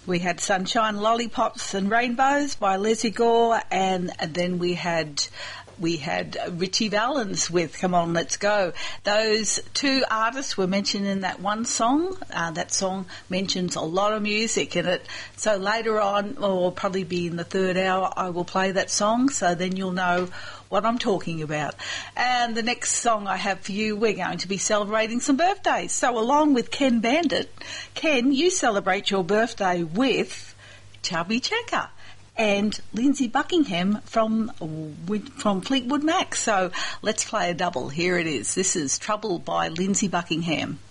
We had Sunshine, Lollipops and Rainbows by Leslie Gore, and then we had Richie Valens with Come On, Let's Go. Those two artists were mentioned in that one song. That song mentions a lot of music in it. So later on, or probably be in the third hour, I will play that song, so then you'll know what I'm talking about. And the next song I have for you, we're going to be celebrating some birthdays. So along with Ken Bandit, Ken, you celebrate your birthday with Chubby Checker and Lindsay Buckingham from Fleetwood Mac. So let's play a double. Here it is. This is Trouble by Lindsay Buckingham.